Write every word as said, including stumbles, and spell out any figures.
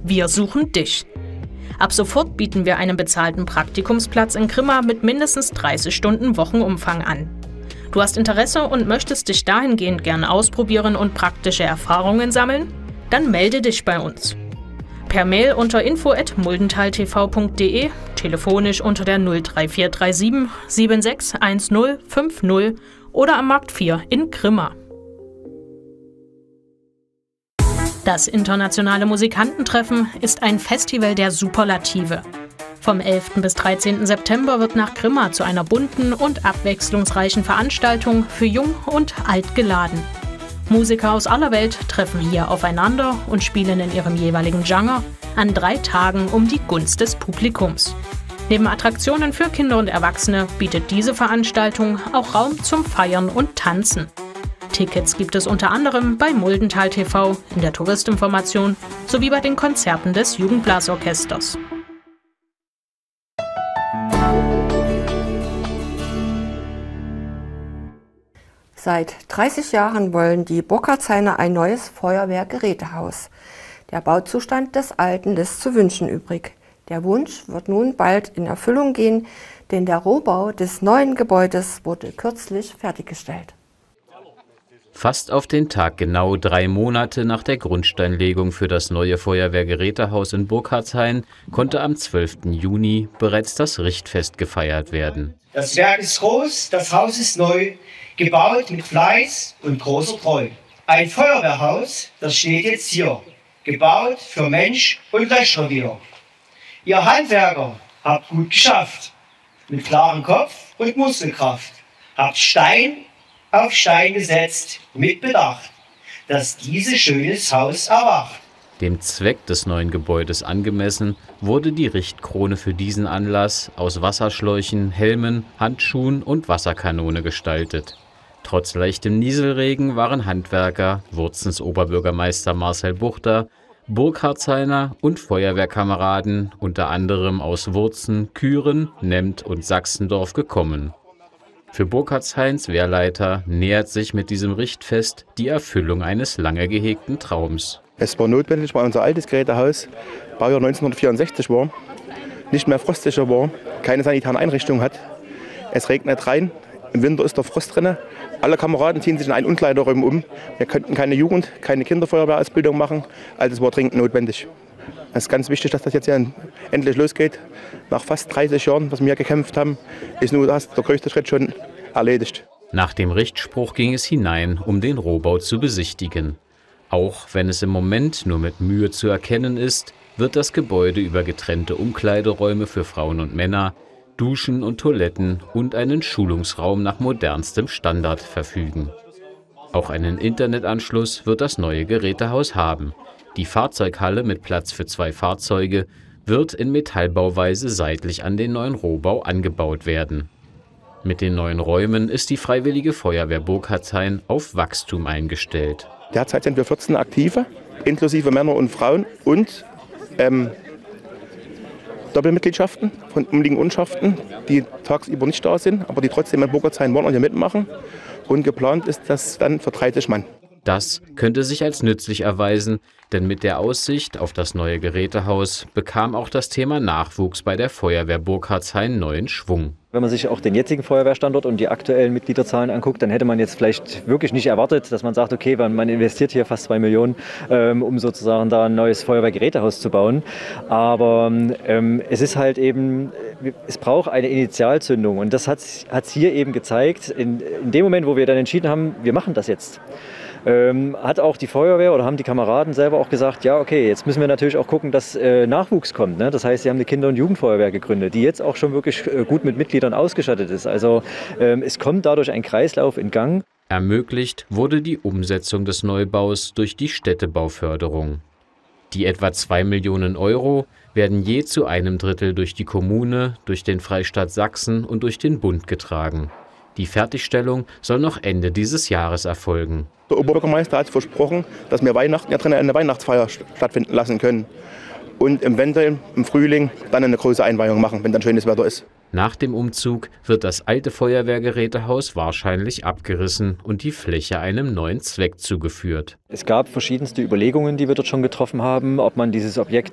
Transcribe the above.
Wir suchen dich. Ab sofort bieten wir einen bezahlten Praktikumsplatz in Grimma mit mindestens dreißig Stunden Wochenumfang an. Du hast Interesse und möchtest dich dahingehend gern ausprobieren und praktische Erfahrungen sammeln? Dann melde dich bei uns. Per Mail unter info at muldentaltv punkt de, telefonisch unter der null drei vier drei sieben sieben sechs eins null fünf null oder am Markt vier in Grimma. Das Internationale Musikantentreffen ist ein Festival der Superlative. Vom elften bis dreizehnten September wird nach Grimma zu einer bunten und abwechslungsreichen Veranstaltung für Jung und Alt geladen. Musiker aus aller Welt treffen hier aufeinander und spielen in ihrem jeweiligen Genre an drei Tagen um die Gunst des Publikums. Neben Attraktionen für Kinder und Erwachsene bietet diese Veranstaltung auch Raum zum Feiern und Tanzen. Tickets gibt es unter anderem bei Muldental T V, in der Touristinformation sowie bei den Konzerten des Jugendblasorchesters. Seit dreißig Jahren wollen die Burkhardshainer ein neues Feuerwehrgerätehaus. Der Bauzustand des alten lässt zu wünschen übrig. Der Wunsch wird nun bald in Erfüllung gehen, denn der Rohbau des neuen Gebäudes wurde kürzlich fertiggestellt. Fast auf den Tag genau drei Monate nach der Grundsteinlegung für das neue Feuerwehrgerätehaus in Burkhardshain konnte am zwölften Juni bereits das Richtfest gefeiert werden. Das Werk ist groß, das Haus ist neu, gebaut mit Fleiß und großer Treue. Ein Feuerwehrhaus, das steht jetzt hier, gebaut für Mensch und Löschrevier. Ihr Handwerker habt gut geschafft, mit klarem Kopf und Muskelkraft, habt Stein auf Stein gesetzt, mit Bedacht, dass dieses schönes Haus erwacht. Dem Zweck des neuen Gebäudes angemessen wurde die Richtkrone für diesen Anlass aus Wasserschläuchen, Helmen, Handschuhen und Wasserkanone gestaltet. Trotz leichtem Nieselregen waren Handwerker, Wurzens Oberbürgermeister Marcel Buchter, Burkhardshainer und Feuerwehrkameraden unter anderem aus Wurzen, Kühren, Nemmt und Sachsendorf gekommen. Für Burkhardshains Wehrleiter nähert sich mit diesem Richtfest die Erfüllung eines lange gehegten Traums. Es war notwendig, weil unser altes Gerätehaus, Baujahr neunzehnhundertvierundsechzig war, nicht mehr frostsicher war, keine sanitären Einrichtungen hat. Es regnet rein, im Winter ist der Frost drin. Alle Kameraden ziehen sich in einen Umkleiderraum um. Wir könnten keine Jugend-, keine Kinderfeuerwehrausbildung machen, also es war dringend notwendig. Es ist ganz wichtig, dass das jetzt hier endlich losgeht. Nach fast dreißig Jahren, was wir hier gekämpft haben, ist nur das, der größte Schritt schon erledigt. Nach dem Richtspruch ging es hinein, um den Rohbau zu besichtigen. Auch wenn es im Moment nur mit Mühe zu erkennen ist, wird das Gebäude über getrennte Umkleideräume für Frauen und Männer, Duschen und Toiletten und einen Schulungsraum nach modernstem Standard verfügen. Auch einen Internetanschluss wird das neue Gerätehaus haben. Die Fahrzeughalle mit Platz für zwei Fahrzeuge wird in Metallbauweise seitlich an den neuen Rohbau angebaut werden. Mit den neuen Räumen ist die Freiwillige Feuerwehr Burkhardshain auf Wachstum eingestellt. Derzeit sind wir vierzehn Aktive, inklusive Männer und Frauen und ähm, Doppelmitgliedschaften von umliegenden Ortschaften, die tagsüber nicht da sind, aber die trotzdem in Burkhardshain wollen und hier mitmachen. Und geplant ist das dann für dreißig Mann. Das könnte sich als nützlich erweisen, denn mit der Aussicht auf das neue Gerätehaus bekam auch das Thema Nachwuchs bei der Feuerwehr Burkhardshain neuen Schwung. Wenn man sich auch den jetzigen Feuerwehrstandort und die aktuellen Mitgliederzahlen anguckt, dann hätte man jetzt vielleicht wirklich nicht erwartet, dass man sagt, okay, man investiert hier fast zwei Millionen, ähm, um sozusagen da ein neues Feuerwehrgerätehaus zu bauen. Aber ähm, es ist halt eben, es braucht eine Initialzündung und das hat es hier eben gezeigt, in, in dem Moment, wo wir dann entschieden haben, wir machen das jetzt. Ähm, hat auch die Feuerwehr oder haben die Kameraden selber auch gesagt, ja okay, jetzt müssen wir natürlich auch gucken, dass äh, Nachwuchs kommt. Ne? Das heißt, sie haben eine Kinder- und Jugendfeuerwehr gegründet, die jetzt auch schon wirklich äh, gut mit Mitgliedern ausgestattet ist. Also ähm, es kommt dadurch ein Kreislauf in Gang. Ermöglicht wurde die Umsetzung des Neubaus durch die Städtebauförderung. Die etwa zwei Millionen Euro werden je zu einem Drittel durch die Kommune, durch den Freistaat Sachsen und durch den Bund getragen. Die Fertigstellung soll noch Ende dieses Jahres erfolgen. Der Oberbürgermeister hat versprochen, dass wir Weihnachten ja drinnen eine Weihnachtsfeier stattfinden lassen können. Und im Winter, im Frühling, dann eine große Einweihung machen, wenn dann schönes Wetter ist. Nach dem Umzug wird das alte Feuerwehrgerätehaus wahrscheinlich abgerissen und die Fläche einem neuen Zweck zugeführt. Es gab verschiedenste Überlegungen, die wir dort schon getroffen haben, ob man dieses Objekt